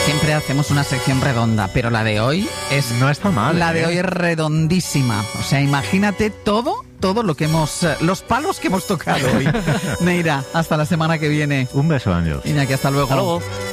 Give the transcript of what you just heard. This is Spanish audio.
Siempre hacemos una sección redonda, pero la de hoy es... No está mal. La de hoy es redondísima. O sea, imagínate todo lo que hemos... los palos que hemos tocado hoy. Neira, hasta la semana que viene. Un beso, Ángel. Iñaki, hasta luego. Hasta luego.